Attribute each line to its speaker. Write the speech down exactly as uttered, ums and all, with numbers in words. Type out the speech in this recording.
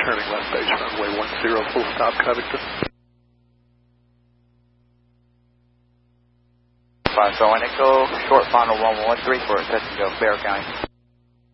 Speaker 1: turning left base runway one zero, full stop Covington.
Speaker 2: five, so Echo, short final one one three for set to go, Bear County.